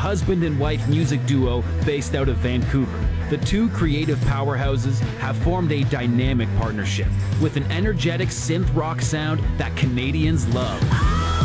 husband and wife music duo based out of Vancouver. The two creative powerhouses have formed a dynamic partnership with an energetic synth rock sound that Canadians love.